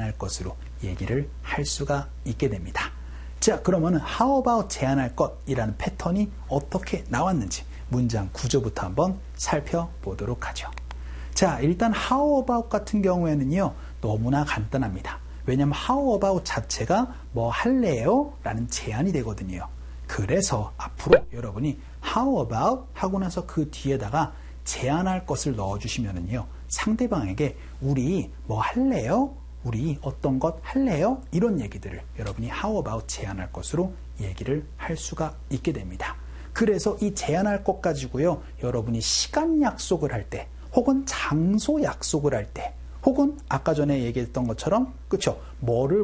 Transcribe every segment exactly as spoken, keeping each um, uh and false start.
제안할 것으로 얘기를 할 수가 있게 됩니다. 자, 그러면은 how about 제안할 것이라는 패턴이 어떻게 나왔는지 문장 구조부터 한번 살펴보도록 하죠. 자, 일단 how about 같은 경우에는요, 너무나 간단합니다. 왜냐하면 how about 자체가 뭐 할래요? 라는 제안이 되거든요. 그래서 앞으로 여러분이 how about 하고 나서 그 뒤에다가 제안할 것을 넣어주시면은요, 상대방에게 우리 뭐 할래요? 우리 어떤 것 할래요? 이런 얘기들을 여러분이 how about 제안할 것으로 얘기를 할 수가 있게 됩니다. 그래서 이 제안할 것 가지고요, 여러분이 시간 약속을 할 때, 혹은 장소 약속을 할 때, 혹은 아까 전에 얘기했던 것처럼, 그쵸? 뭐를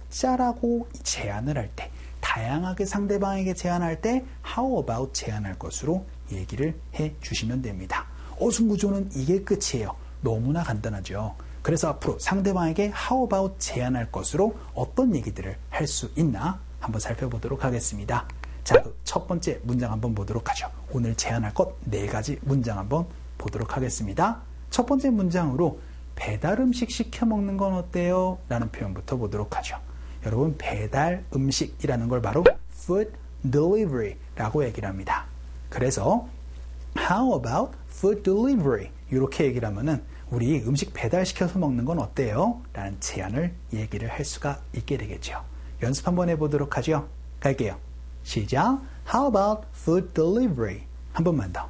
먹자라고 제안을 할 때, 다양하게 상대방에게 제안할 때 how about 제안할 것으로 얘기를 해 주시면 됩니다. 어순구조는 이게 끝이에요. 너무나 간단하죠. 그래서 앞으로 상대방에게 how about 제안할 것으로 어떤 얘기들을 할 수 있나 한번 살펴보도록 하겠습니다. 자, 그 첫 번째 문장 한번 보도록 하죠. 오늘 제안할 것 네 가지 문장 한번 보도록 하겠습니다. 첫 번째 문장으로 배달 음식 시켜 먹는 건 어때요? 라는 표현부터 보도록 하죠. 여러분, 배달 음식이라는 걸 바로 food delivery라고 얘기를 합니다. 그래서 how about food delivery? 이렇게 얘기를 하면은 우리 음식 배달시켜서 먹는 건 어때요? 라는 제안을 얘기를 할 수가 있게 되겠죠. 연습 한번 해보도록 하죠. 갈게요. 시작. How about food delivery? 한 번만 더.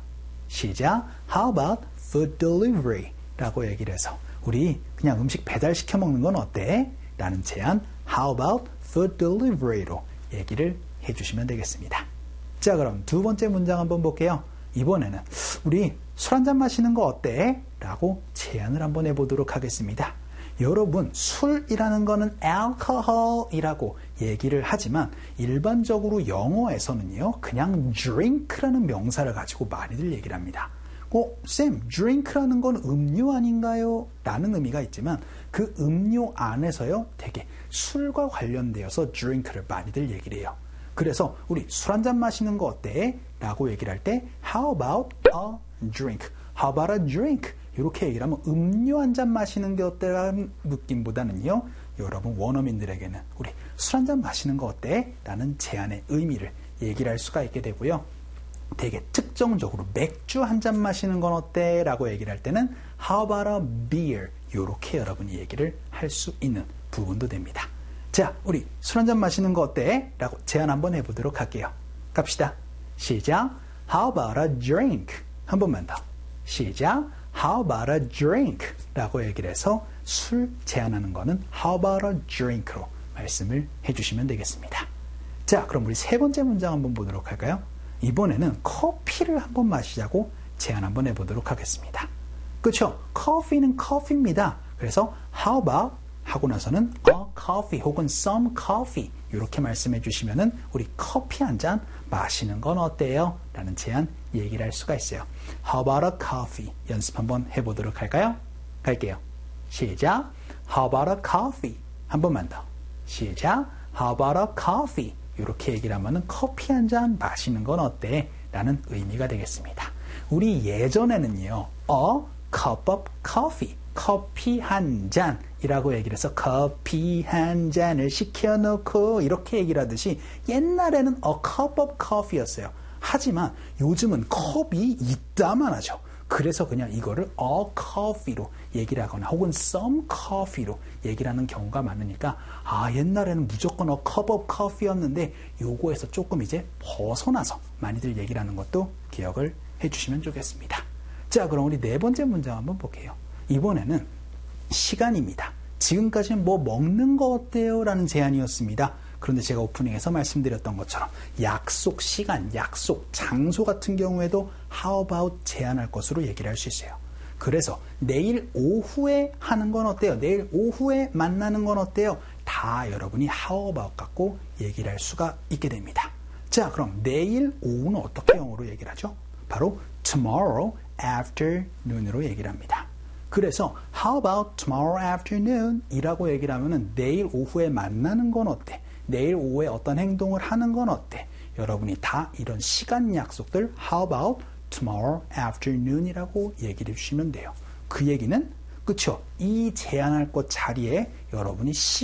시작. How about food delivery? 라고 얘기를 해서 우리 그냥 음식 배달시켜 먹는 건 어때? 라는 제안 How about food delivery로 얘기를 해주시면 되겠습니다. 자, 그럼 두 번째 문장 한번 볼게요. 이번에는 우리 술 한잔 마시는 거 어때? 라고 제안을 한번 해보도록 하겠습니다. 여러분, 술이라는 거는 alcohol이라고 얘기를 하지만 일반적으로 영어에서는요, 그냥 drink라는 명사를 가지고 많이들 얘기를 합니다. 어, 쌤, drink라는 건 음료 아닌가요? 라는 의미가 있지만 그 음료 안에서요, 되게 술과 관련되어서 drink를 많이들 얘기를 해요. 그래서 우리 술 한잔 마시는 거 어때? 라고 얘기를 할 때 How about a drink? How about a drink? 이렇게 얘기를 하면 음료 한 잔 마시는 게 어때라는 느낌보다는요, 여러분 원어민들에게는 우리 술 한 잔 마시는 거 어때? 라는 제안의 의미를 얘기를 할 수가 있게 되고요. 되게 특정적으로 맥주 한 잔 마시는 건 어때? 라고 얘기를 할 때는 How about a beer? 이렇게 여러분이 얘기를 할 수 있는 부분도 됩니다. 자, 우리 술 한 잔 마시는 거 어때? 라고 제안 한번 해보도록 할게요. 갑시다. 시작. How about a drink? 한 번만 더. 시작. How about a drink? 라고 얘기를 해서 술 제안하는 거는 How about a drink로 말씀을 해주시면 되겠습니다. 자, 그럼 우리 세 번째 문장 한번 보도록 할까요? 이번에는 커피를 한번 마시자고 제안 한번 해보도록 하겠습니다. 그렇죠? 커피는 커피입니다. 그래서 How about 하고 나서는 a coffee 혹은 some coffee 이렇게 말씀해 주시면은 우리 커피 한 잔 마시는 건 어때요? 라는 제안 얘기를 할 수가 있어요. How about a coffee? 연습 한번 해보도록 할까요? 갈게요. 시작. How about a coffee? 한 번만 더. 시작. How about a coffee? 이렇게 얘기를 하면은 커피 한 잔 마시는 건 어때? 라는 의미가 되겠습니다. 우리 예전에는요, a cup of coffee, 커피 한 잔이라고 얘기를 해서 커피 한 잔을 시켜놓고 이렇게 얘기를 하듯이 옛날에는 a cup of coffee였어요. 하지만 요즘은 컵이 있다만 하죠. 그래서 그냥 이거를 a coffee로 얘기를 하거나 혹은 some coffee로 얘기를 하는 경우가 많으니까 아, 옛날에는 무조건 a cup of coffee였는데 요거에서 조금 이제 벗어나서 많이들 얘기를 하는 것도 기억을 해주시면 좋겠습니다. 자, 그럼 우리 네 번째 문장 한번 볼게요. 이번에는 시간입니다. 지금까지는 뭐 먹는 거 어때요? 라는 제안이었습니다. 그런데 제가 오프닝에서 말씀드렸던 것처럼 약속 시간, 약속 장소 같은 경우에도 how about 제안할 것으로 얘기를 할 수 있어요. 그래서 내일 오후에 하는 건 어때요? 내일 오후에 만나는 건 어때요? 다 여러분이 how about 갖고 얘기를 할 수가 있게 됩니다. 자, 그럼 내일 오후는 어떻게 영어로 얘기를 하죠? 바로 tomorrow afternoon으로 얘기를 합니다. 그래서 how about tomorrow afternoon? 이라고 얘기를 하면은 내일 오후에 만나는 건 어때? 내일 오후에 어떤 행동을 하는 건 어때? 여러분이 다 이런 시간 약속들 how about tomorrow afternoon? 이라고 얘기를 해주시면 돼요. 그 얘기는 그쵸? 이 제안할 것 자리에 여러분이